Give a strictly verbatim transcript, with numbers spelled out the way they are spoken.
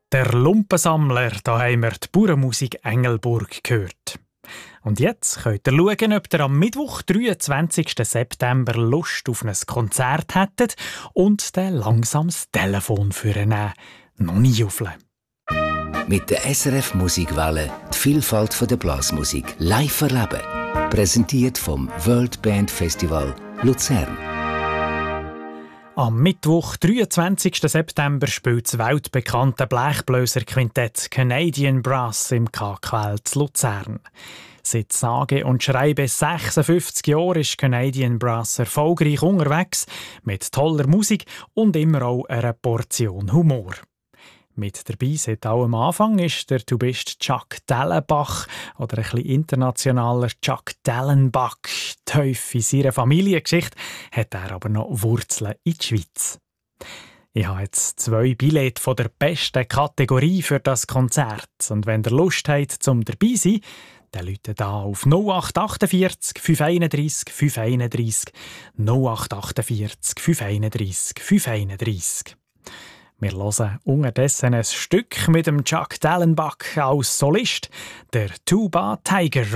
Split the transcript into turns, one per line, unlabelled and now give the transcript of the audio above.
Der Lumpensammler, da haben wir die Bauernmusik Engelburg gehört. Und jetzt könnt ihr schauen, ob ihr am Mittwoch, dreiundzwanzigsten September, Lust auf ein Konzert hättet und dann langsam das Telefon vornehmen. Noch nicht juffeln.
Mit der S R F Musikwelle die Vielfalt der Blasmusik live erleben. Präsentiert vom World Band Festival Luzern.
Am Mittwoch, dreiundzwanzigsten September, spielt das weltbekannte Blechbläserquintett Canadian Brass im K K L zu Luzern. Seit sage und schreibe sechsundfünfzig Jahren ist Canadian Brass erfolgreich unterwegs, mit toller Musik und immer auch einer Portion Humor. Mit dabei seit allem Anfang ist der Tubist Chuck Dellenbach oder ein bisschen internationaler Chuck Dellenbach. Tief in seiner Familiengeschichte hat er aber noch Wurzeln in die Schweiz. Ich habe jetzt zwei Billette von der besten Kategorie für das Konzert. Und wenn ihr Lust habt, zum dabei zu sein, dann ruft da auf null acht achtundvierzig fünf einunddreissig fünf einunddreissig null acht achtundvierzig fünf einunddreissig fünf einunddreissig. Wir hören unterdessen ein Stück mit dem Chuck Dellenbach als Solist, der Tuba Tiger